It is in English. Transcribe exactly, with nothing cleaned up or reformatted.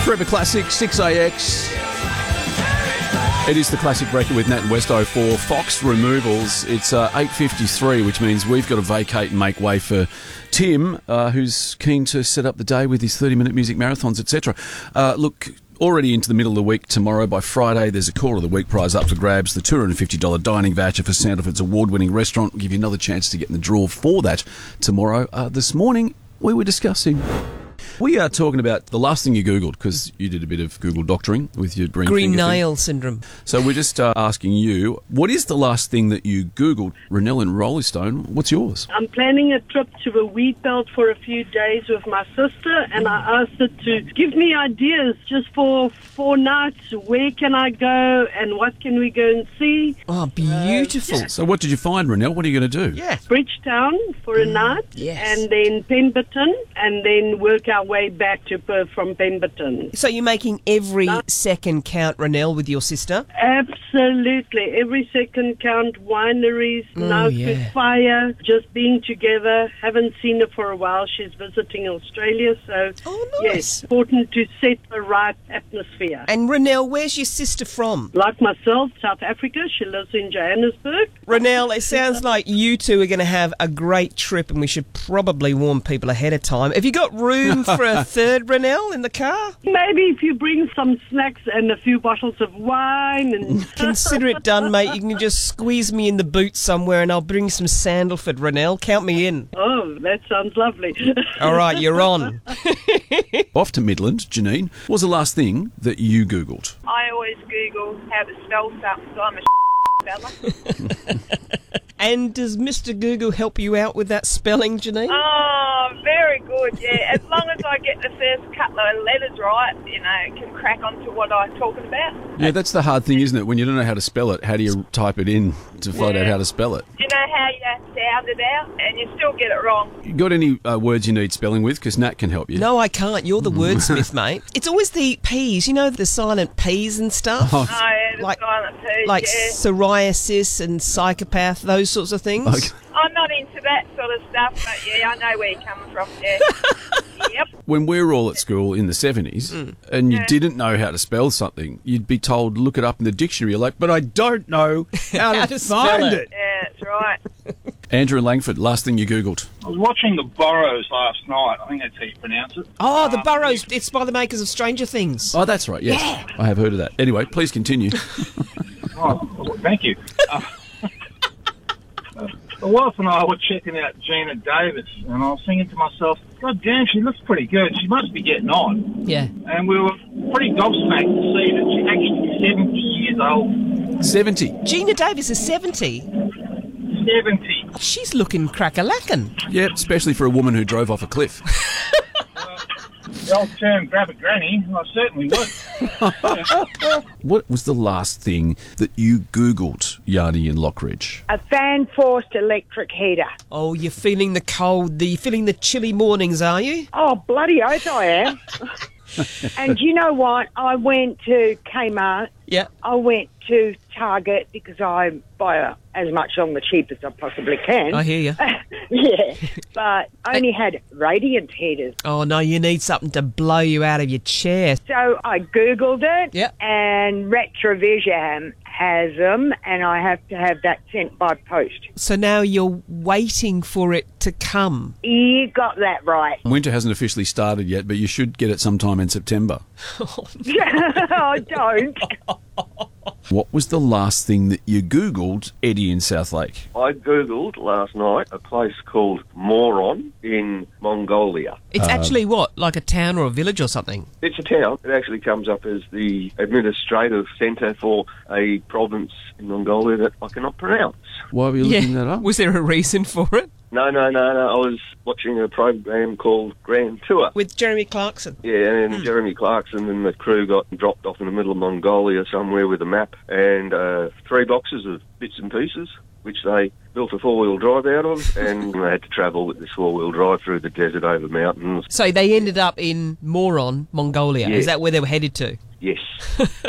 Forever Classic, six A X. It is the Classic Breaker with Nat and Westo for Fox Removals. It's uh, eight fifty-three, which means we've got to vacate and make way for Tim, uh, who's keen to set up the day with his thirty-minute music marathons, et cetera. Uh, look, already into the middle of the week tomorrow. By Friday, there's a Call of the Week prize up for grabs. The two hundred fifty dollars dining voucher for Sandalford's award-winning restaurant will give you another chance to get in the draw for that tomorrow. Uh, this morning, we were discussing... We are talking about the last thing you Googled, because you did a bit of Google doctoring with your green, green finger nail thing. syndrome. So we're just uh, asking you, what is the last thing that you Googled? Renelle in Roleystone, what's yours? I'm planning a trip to a wheat belt for a few days with my sister, and I asked her to give me ideas just for four nights. Where can I go, and what can we go and see? Oh, beautiful. Uh, yeah. So what did you find, Renelle? What are you going to do? Yeah. Bridgetown for a night, yes. and then Pemberton, and then work our way back to Perth from Pemberton. So you're making every second count, Renelle, with your sister? Absolutely. Every second count, wineries, Oh, now yeah. good fire, just being together. Haven't seen her for a while. She's visiting Australia, so Oh, nice. yes, important to set the right atmosphere. And Renelle, where's your sister from? Like myself, South Africa. She lives in Johannesburg. Renelle, it sounds like you two are going to have a great trip, and we should probably warn people ahead of time. Have you got room for a third Renelle in the car? Maybe if you bring some snacks and a few bottles of wine and... Consider it done, mate. You can just squeeze me in the boot somewhere and I'll bring some Sandalford, Renelle. Count me in. Oh, that sounds lovely. All right, you're on. Off to Midland, Janine. What was the last thing that you Googled? I always Google how to spell something, so I'm a fella. And does Mister Google help you out with that spelling, Janine? Oh, very good, yeah. As long as I get the first couple of letters right, you know, can crack on to what I'm talking about. Yeah, that's the hard thing, isn't it? When you don't know how to spell it, how do you type it in to find Yeah. out how to spell it? You know how you sound it out, and you still get it wrong. You got any uh, words you need spelling with? Because Nat can help you. No, I can't. You're the wordsmith, mate. It's always the P's, you know, the silent P's and stuff. Oh, Oh, yeah, the Like- silent P, Like yeah. psoriasis and psychopath, those sorts of things. okay. I'm not into that sort of stuff, but yeah, I know where you're coming from, yeah. Yep. When we were all at school in the seventies and you Yeah. didn't know how to spell something, you'd be told, look it up in the dictionary. You're like, but I don't know how, How to, to spell find it. it. Yeah, that's right. Andrew Langford, last thing you Googled. I was watching The Burrows last night. I think that's how you pronounce it. Oh, the Um, Burrows. It's by the makers of Stranger Things. Oh, that's right, yes. I have heard of that. Anyway, please continue. Oh, thank you. Uh, the wife and I were checking out Gina Davis, and I was thinking to myself, God damn, she looks pretty good. She must be getting on. Yeah. And we were pretty gobsmacked to see that she's actually seventy years old. seventy. Gina Davis is seventy. seventy. She's looking crack-a-lackin'. Yeah, especially for a woman who drove off a cliff. The old term, grab a granny, I certainly would. What was the last thing that you Googled, Yardy in Lockridge? A fan-forced electric heater. Oh, you're feeling the cold, the, you're feeling the chilly mornings, are you? Oh, bloody oath I am. And you know what? I went to Kmart. Yeah. I went to Target because I buy a, as much on the cheap as I possibly can. I hear you. Yeah, but I only had radiant heaters. Oh, no, you need something to blow you out of your chair. So I Googled it, Yep. and Retrovision has them, and I have to have that sent by post. So now you're waiting for it to come. You got that right. Winter hasn't officially started yet, but you should get it sometime in September. I don't. What was the last thing that you Googled, Eddie in Southlake? I Googled last night a place called Moron in Mongolia. It's actually what, like a town or a village or something? It's a town. It actually comes up as the administrative centre for a province in Mongolia that I cannot pronounce. Why were you looking that up? Was there a reason for it? No, no, no, no. I was watching a program called Grand Tour. With Jeremy Clarkson. Yeah, and Jeremy Clarkson and the crew got dropped off in the middle of Mongolia somewhere with a map and uh, three boxes of bits and pieces, which they built a four-wheel drive out of, and they had to travel with this four-wheel drive through the desert over mountains. So they ended up in Moron, Mongolia. Yeah. Is that where they were headed to? Yes.